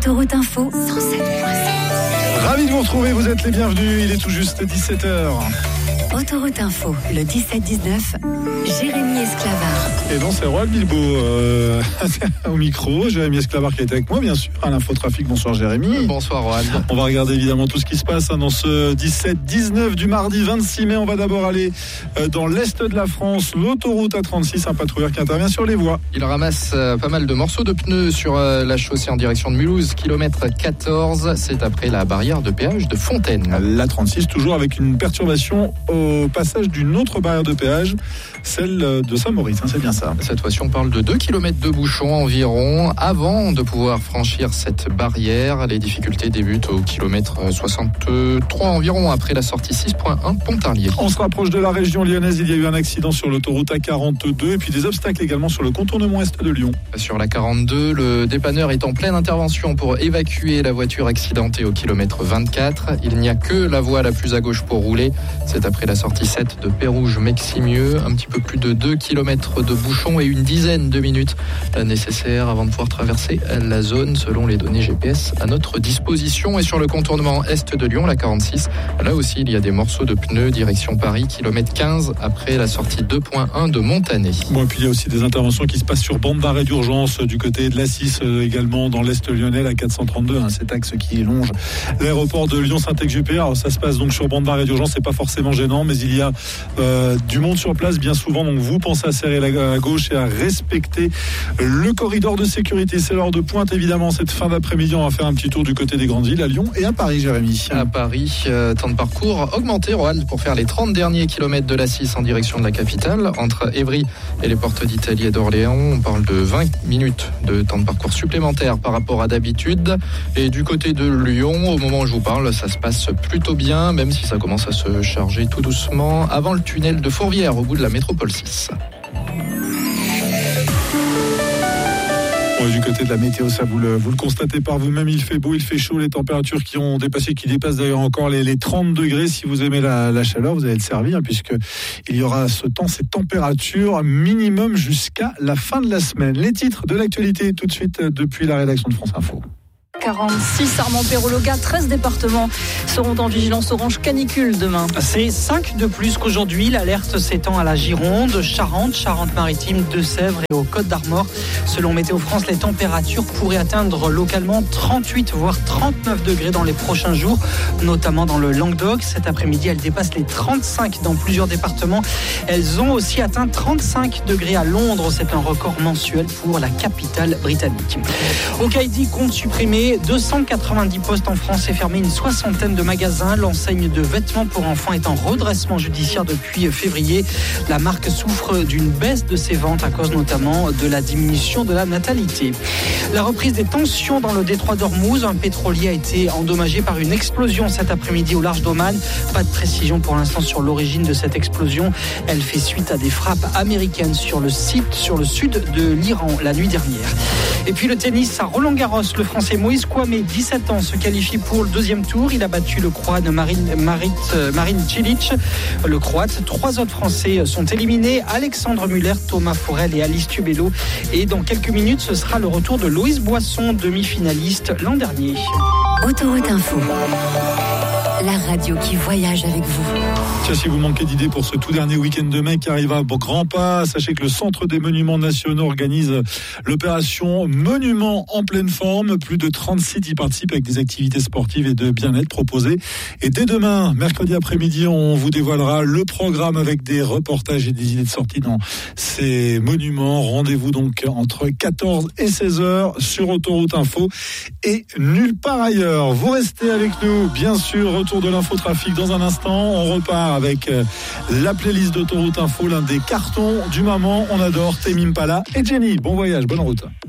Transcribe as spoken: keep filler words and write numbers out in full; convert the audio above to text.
Autoroute Info cent sept virgule sept. Ravi de vous retrouver, vous êtes les bienvenus, il est tout juste dix-sept heures. Autoroute Info, le dix-sept dix-neuf, Jérémy Esclavard. Et donc c'est Roald Bilbo euh, au micro, Jérémy Esclavard qui est avec moi bien sûr, à l'infotrafic. Bonsoir Jérémy. Bonsoir Roald. On va regarder évidemment tout ce qui se passe hein, dans ce dix-sept dix-neuf du mardi vingt-six mai. On va d'abord aller euh, dans l'est de la France, l'autoroute A trente-six, un patrouilleur qui intervient sur les voies. Il ramasse euh, pas mal de morceaux de pneus sur euh, la chaussée en direction de Mulhouse, kilomètre quatorze, c'est après la barrière de péage de Fontaine. La trente-six toujours avec une perturbation au passage d'une autre barrière de péage, celle de Saint-Maurice, hein, c'est bien ça. Cette fois-ci, on parle de deux kilomètres de bouchons environ avant de pouvoir franchir cette barrière. Les difficultés débutent au kilomètre soixante-trois environ après la sortie six point un Pontarlier. On se rapproche de la région lyonnaise. Il y a eu un accident sur l'autoroute A quarante-deux et puis des obstacles également sur le contournement est de Lyon. Sur la quarante-deux, le dépanneur est en pleine intervention pour évacuer la voiture accidentée au kilomètre vingt-quatre. Il n'y a que la voie la plus à gauche pour rouler. C'est après la sortie sept de Pérouge-Meximieux. Un petit peu plus de deux kilomètres de bouchons et une dizaine de minutes nécessaires avant de pouvoir traverser la zone selon les données G P S à notre disposition. Et sur le contournement est de Lyon, la quarante-six, là aussi il y a des morceaux de pneus direction Paris, kilomètre quinze après la sortie deux point un de Montané. Bon, et puis il y a aussi des interventions qui se passent sur bande d'arrêt d'urgence du côté de l'A six euh, également dans l'est lyonnais, la quatre cent trente-deux, hein, cet axe qui longe l'aéroport de Lyon-Saint-Exupéry. Alors ça se passe donc sur bande d'arrêt d'urgence, c'est pas forcément gênant, mais il y a euh, du monde sur place bien souvent, donc vous pensez à serrer la gauche et à respecter le corridor de sécurité. C'est l'heure de pointe évidemment cette fin d'après-midi. On va faire un petit tour du côté des grandes villes à Lyon et à Paris, Jérémy. À Paris, euh, temps de parcours augmenté, Roald, pour faire les trente derniers kilomètres de l'A six en direction de la capitale. Entre Évry et les portes d'Italie et d'Orléans, on parle de vingt minutes de temps de parcours supplémentaire par rapport à d'habitude. Et du côté de Lyon, au moment où je vous parle, ça se passe plutôt bien, même si ça commence à se charger tout doucement avant le tunnel de Fourvière au bout de la métropole six. Bon, du côté de la météo, ça vous le, vous le constatez par vous-même, il fait beau, il fait chaud, les températures qui ont dépassé, qui dépassent d'ailleurs encore les, les trente degrés. Si vous aimez la, la chaleur, vous allez être servi, hein, puisque il y aura ce temps, ces températures minimum jusqu'à la fin de la semaine. Les titres de l'actualité tout de suite depuis la rédaction de France Info. quarante-six, Armand Perrologa, treize départements seront en vigilance orange canicule demain. C'est cinq de plus qu'aujourd'hui. L'alerte s'étend à la Gironde, Charente, Charente-Maritime, Deux-Sèvres et aux Côtes d'Armor. Selon Météo France, les températures pourraient atteindre localement trente-huit voire trente-neuf degrés dans les prochains jours, notamment dans le Languedoc. Cet après-midi, elles dépassent les trente-cinq dans plusieurs départements. Elles ont aussi atteint trente-cinq degrés à Londres. C'est un record mensuel pour la capitale britannique. Hokkaido compte supprimer deux cent quatre-vingt-dix postes en France et fermer une soixantaine de magasins. L'enseigne de vêtements pour enfants est en redressement judiciaire depuis février. La marque souffre d'une baisse de ses ventes à cause notamment de la diminution de la natalité. La reprise des tensions dans le détroit d'Ormuz. Un pétrolier a été endommagé par une explosion cet après-midi au large d'Oman. Pas de précision pour l'instant sur l'origine de cette explosion. Elle fait suite à des frappes américaines sur le site, sur le sud de l'Iran la nuit dernière. Et puis le tennis à Roland-Garros. Le Français Moïse Kouamé, dix-sept ans, se qualifie pour le deuxième tour. Il a battu le Croate Marine, Marit, Marine Cilic. Le Croate, trois autres Français sont éliminés. Alexandre Muller, Thomas Forel et Alice Tubello. Et dans quelques minutes, ce sera le retour de Loïs Boisson, demi-finaliste l'an dernier. Autoroute Info, la radio qui voyage avec vous. Tiens, si vous manquez d'idées pour ce tout dernier week-end de mai qui arrive à grands pas, sachez que le Centre des Monuments Nationaux organise l'opération Monuments en pleine forme. Plus de trente sites y participent avec des activités sportives et de bien-être proposées. Et dès demain, mercredi après-midi, on vous dévoilera le programme avec des reportages et des idées de sortie dans ces monuments. Rendez-vous donc entre quatorze et seize heures sur Autoroute Info et nulle part ailleurs. Vous restez avec nous, bien sûr. Retour de l'infotrafic dans un instant. On repart avec la playlist d'Autoroute Info, l'un des cartons du moment. On adore Tame Impala et Jenny. Bon voyage, bonne route.